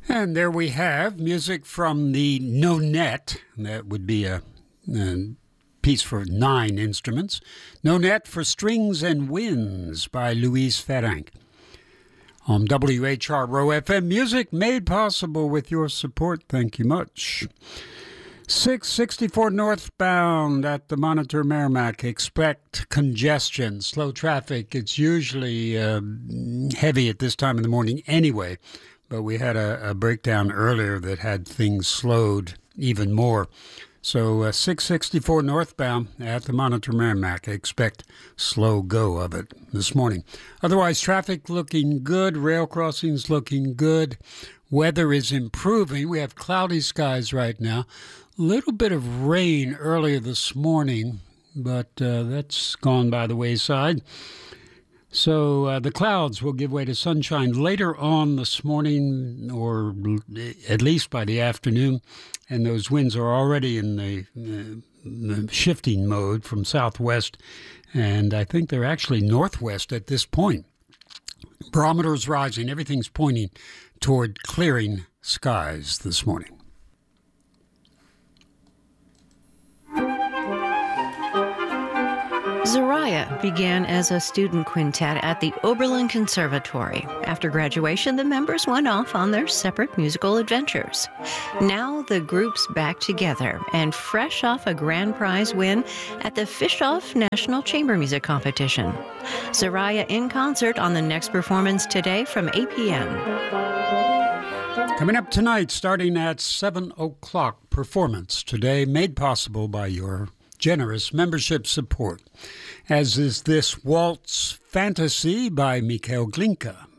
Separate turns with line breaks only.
And there we have music from the Nonet. That would be a piece for 9 instruments. Nonet for Strings and Winds by Louise Ferenc. On WHRO FM, music made possible with your support. Thank you much. 664 northbound at the Monitor Merrimack. Expect congestion, slow traffic. It's usually heavy at this time in the morning anyway, but we had a breakdown earlier that had things slowed even more. So 664 northbound at the Monitor Merrimack. Expect slow go of it this morning. Otherwise, traffic looking good. Rail crossings looking good. Weather is improving. We have cloudy skies right now. A little bit of rain earlier this morning, but that's gone by the wayside. So the clouds will give way to sunshine later on this morning, or at least by the afternoon. And those winds are already in the shifting mode from southwest, and I think they're actually northwest at this point. Barometer's rising. Everything's pointing toward clearing skies this morning.
Zariah began as a student quintet at the Oberlin Conservatory. After graduation, the members went off on their separate musical adventures. Now the group's back together and fresh off a grand prize win at the Fischoff National Chamber Music Competition. Zariah in concert on the next performance today from 8 p.m.
Coming up tonight, starting at 7 o'clock, performance today made possible by your generous membership support, as is this Waltz Fantasy by Mikhail Glinka.